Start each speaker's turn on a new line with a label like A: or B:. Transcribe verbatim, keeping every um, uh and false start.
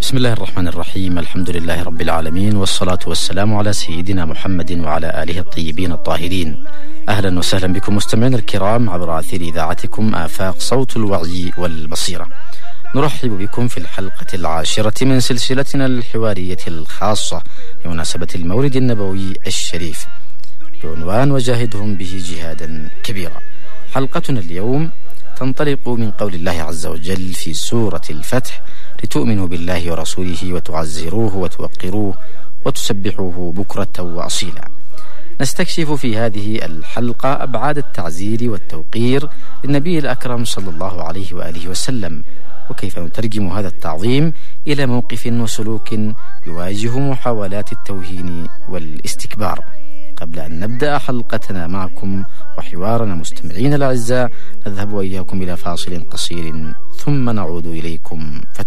A: بسم الله الرحمن الرحيم. الحمد لله رب العالمين، والصلاة والسلام على سيدنا محمد وعلى آله الطيبين الطاهرين. أهلا وسهلا بكم مستمعين الكرام عبر أثير إذاعتكم آفاق صوت الوعي والبصيرة. نرحب بكم في الحلقة العاشرة من سلسلتنا الحوارية الخاصة بمناسبة المولد النبوي الشريف بعنوان وجاهدهم به جهادا كبيرا. حلقتنا اليوم تنطلق من قول الله عز وجل في سورة الفتح: لتؤمنوا بالله ورسوله وتعزروه وتوقروه وتسبحوه بكرة وأصيلا. نستكشف في هذه الحلقة أبعاد التعزير والتوقير للنبي الأكرم صلى الله عليه وآله وسلم، وكيف نترجم هذا التعظيم إلى موقف وسلوك يواجه محاولات التوهين والاستكبار. قبل أن نبدأ حلقتنا معكم وحوارنا مستمعين الأعزاء، نذهب وإياكم إلى فاصل قصير ثم نعود إليكم فتح.